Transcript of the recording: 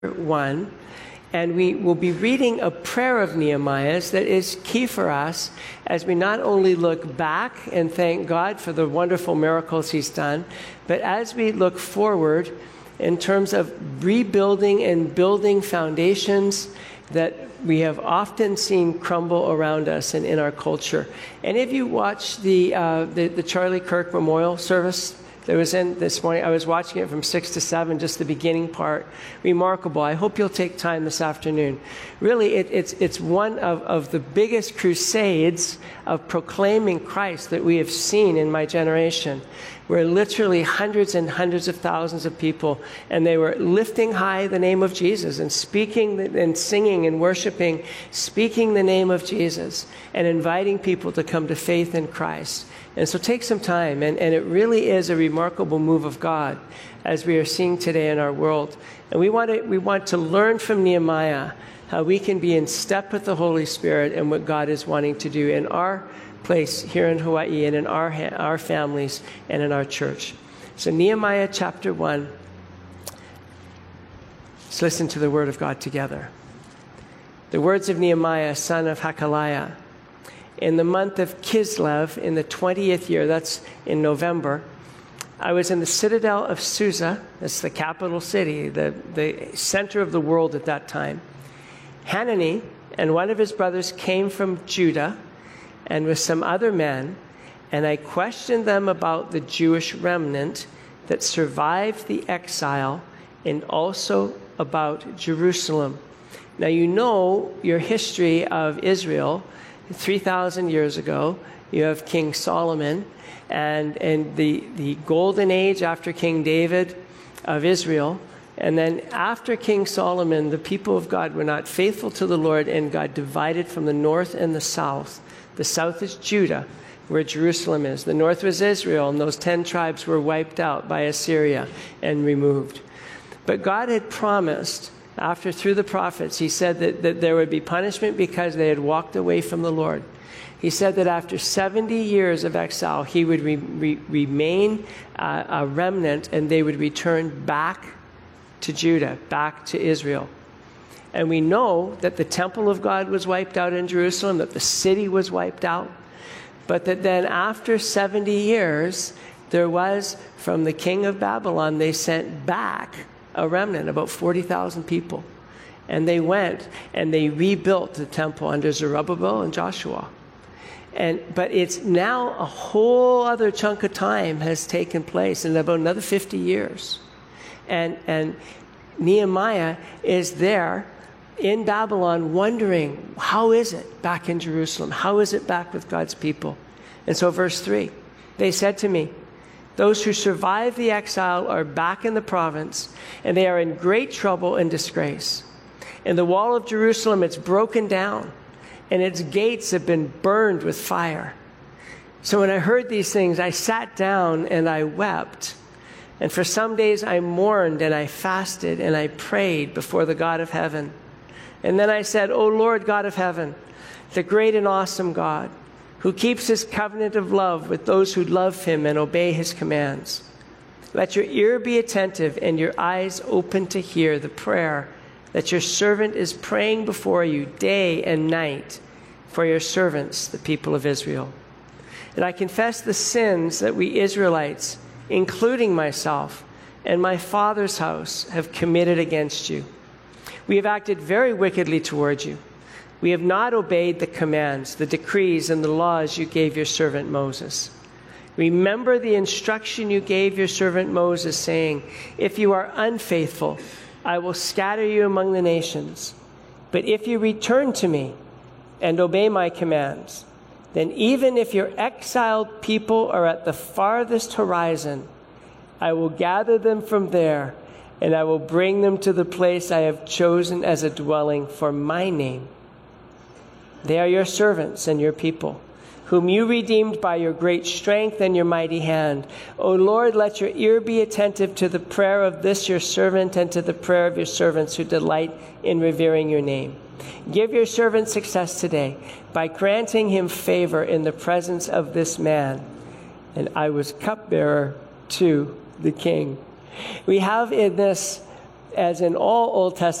1, and we will be reading a prayer of Nehemiah's that is key for us as we not only look back and thank God for the wonderful miracles he's done, but as we look forward in terms of rebuilding and building foundations that we have often seen crumble around us and in our culture. Any of you watched the Charlie Kirk Memorial Service that was in this morning? I was watching it from 6 to 7, just the beginning part. Remarkable. I hope you'll take time this afternoon. Really, it's one of the biggest crusades of proclaiming Christ that we have seen in my generation, where literally hundreds and hundreds of thousands of people, and they were lifting high the name of Jesus and speaking and singing and worshiping, speaking the name of Jesus and inviting people to come to faith in Christ. And so take some time, and it really is a remarkable move of God as we are seeing today in our world. And we want to learn from Nehemiah how we can be in step with the Holy Spirit and what God is wanting to do in our place here in Hawaii and in our families and in our church. So Nehemiah chapter 1. Let's listen to the word of God together. The words of Nehemiah, son of Hakaliah. In the month of Kislev, in the 20th year, that's in November, I was in the citadel of Susa, that's the capital city, the center of the world at that time. Hanani and one of his brothers came from Judah and with some other men, and I questioned them about the Jewish remnant that survived the exile and also about Jerusalem. Now, you know your history of Israel. 3,000 years ago, you have King Solomon and the golden age after King David of Israel. And then after King Solomon, the people of God were not faithful to the Lord, and God divided from the north and the south. The south is Judah, where Jerusalem is. The north was Israel, and those 10 tribes were wiped out by Assyria and removed. But God had promised, through the prophets, he said that there would be punishment because they had walked away from the Lord. He said that after 70 years of exile, he would remain a remnant, and they would return back to Judah, back to Israel. And we know that the temple of God was wiped out in Jerusalem, that the city was wiped out, but that then after 70 years, there was, from the king of Babylon, they sent back a remnant, about 40,000 people. And they went and they rebuilt the temple under Zerubbabel and Joshua. But it's now a whole other chunk of time has taken place in about another 50 years. And Nehemiah is there in Babylon wondering, how is it back in Jerusalem? How is it back with God's people? And so verse 3, they said to me, those who survived the exile are back in the province, and they are in great trouble and disgrace. And the wall of Jerusalem, it's broken down, and its gates have been burned with fire. So when I heard these things, I sat down and I wept. And for some days I mourned and I fasted and I prayed before the God of heaven. And then I said, O Lord God of heaven, the great and awesome God, who keeps his covenant of love with those who love him and obey his commands. Let your ear be attentive and your eyes open to hear the prayer that your servant is praying before you day and night for your servants, the people of Israel. And I confess the sins that we Israelites, including myself and my father's house, have committed against you. We have acted very wickedly toward you. We have not obeyed the commands, the decrees, and the laws you gave your servant Moses. Remember the instruction you gave your servant Moses, saying, if you are unfaithful, I will scatter you among the nations. But if you return to me and obey my commands, then even if your exiled people are at the farthest horizon, I will gather them from there, and I will bring them to the place I have chosen as a dwelling for my name. They are your servants and your people, whom you redeemed by your great strength and your mighty hand. O Lord, let your ear be attentive to the prayer of this your servant and to the prayer of your servants who delight in revering your name. Give your servant success today by granting him favor in the presence of this man. And I was cupbearer to the king. We have in this as in all Old Testament